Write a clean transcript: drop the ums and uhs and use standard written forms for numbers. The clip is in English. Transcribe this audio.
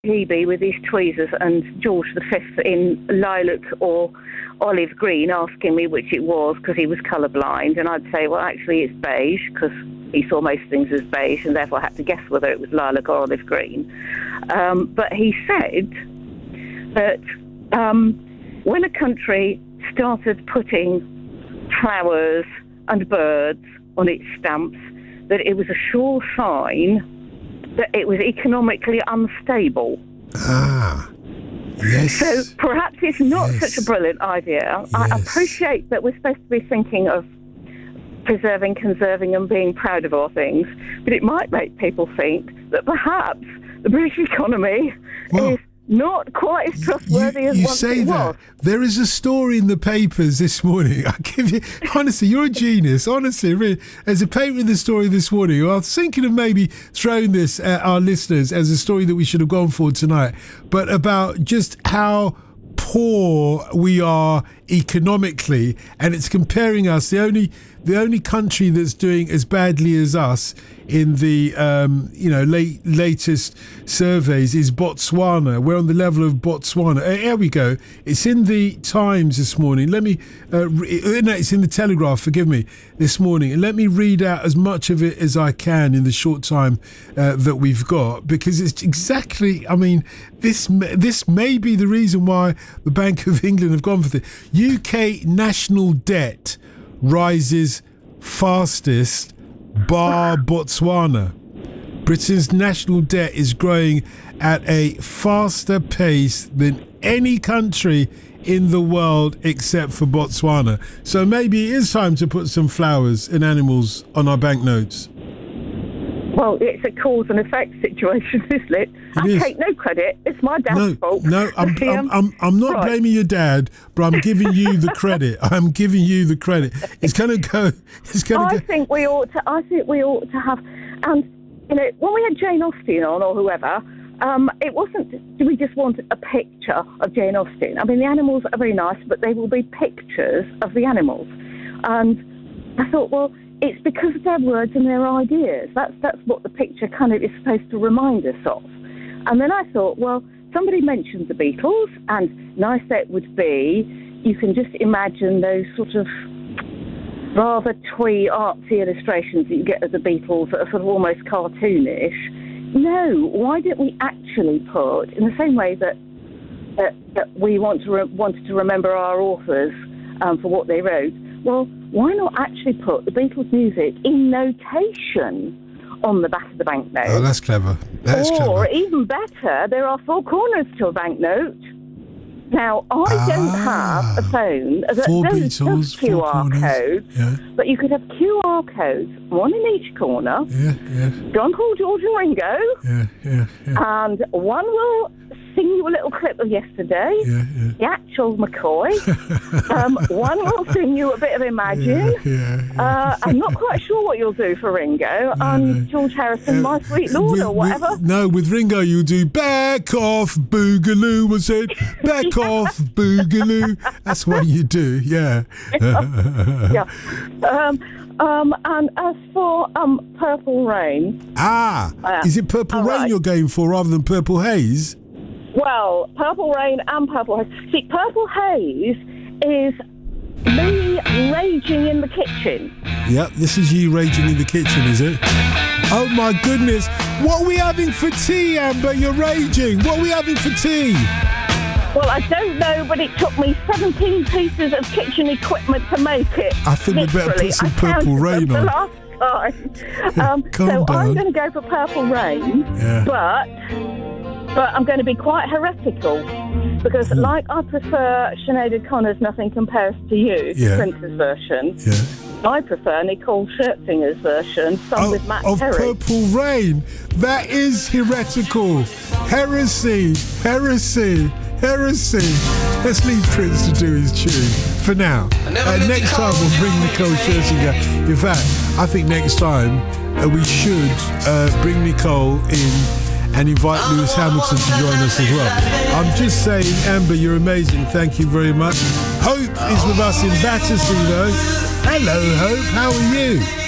Hebe with his tweezers and George V in lilac or olive green, asking me which it was because he was colourblind, and I'd say, well, actually it's beige, because he saw most things as beige and therefore had to guess whether it was lilac or olive green. But he said that when a country started putting flowers and birds on its stamps, that it was a sure sign that it was economically unstable. Yes. So perhaps it's not such a brilliant idea. Yes. I appreciate that we're supposed to be thinking of preserving, conserving and being proud of our things, but it might make people think that perhaps the British economy is not quite as trustworthy as once it was. There is a story in the papers this morning. I give you, honestly, you're a genius. Honestly, really. There's a paper in the story this morning. I was thinking of maybe throwing this at our listeners as a story that we should have gone for tonight, but about just how poor we are economically, and it's comparing us. The only country that's doing as badly as us in the latest surveys is Botswana. We're on the level of Botswana. Here we go. It's in the Times this morning. Let me it's in the Telegraph, forgive me, this morning, and let me read out as much of it as I can in the short time that we've got, because it's exactly, I mean, this may be the reason why the Bank of England have gone for this. UK national debt rises fastest, bar Botswana. Britain's national debt is growing at a faster pace than any country in the world except for Botswana. So maybe it is time to put some flowers and animals on our banknotes. Well, it's a cause and effect situation, isn't it? I take no credit. It's my dad's fault. No, I'm not blaming your dad, but I'm giving you the credit. I'm giving you the credit. It's going to go. I think we ought to have. And when we had Jane Austen on or whoever, it wasn't. Do we just want a picture of Jane Austen? I mean, the animals are very nice, but they will be pictures of the animals. And I thought, well, it's because of their words and their ideas. That's what the picture kind of is supposed to remind us of. And then I thought, well, somebody mentioned the Beatles, and nice it would be, you can just imagine those sort of rather twee, artsy illustrations that you get of the Beatles that are sort of almost cartoonish. No, why don't we actually put, in the same way that we wanted to remember our authors for what they wrote, well, why not actually put the Beatles' music in notation on the back of the banknote? Oh, that's clever. Or even better, there are 4 corners to a banknote. Now, I don't have a phone that does QR codes, but you could have QR codes, one in each corner. John, Paul, George and Ringo. And one will sing you a little clip of yesterday, the actual McCoy. One will sing you a bit of Imagine. I'm not quite sure what you'll do for Ringo. George Harrison, My Sweet Lord, or whatever. With Ringo you'll do Back Off Boogaloo, I said. Back off Boogaloo. That's what you do, and as for Purple Rain... is it Purple Rain you're going for rather than Purple Haze? Well, Purple Rain and Purple Haze. See, Purple Haze is me raging in the kitchen. Yep, this is you raging in the kitchen, is it? Oh my goodness. What are we having for tea, Amber? You're raging. What are we having for tea? Well, I don't know, but it took me 17 pieces of kitchen equipment to make it. I think we better put some Purple Rain on. So I'm going to go for Purple Rain, but I'm going to be quite heretical, because like I prefer Sinead O'Connor's Nothing Compares to You, Prince's version. I prefer Nicole Scherzinger's version, sung with Matt Perry. Of Purple Rain. That is heretical. Heresy. Let's leave Prince to do his tune for now. Next time we'll bring Nicole Scherzinger. In fact, I think next time we should bring Nicole in and invite Lewis Hamilton to join us as well. I'm just saying, Amber, you're amazing. Thank you very much. Hope is with us in Battersea, though. Hello, Hope. How are you?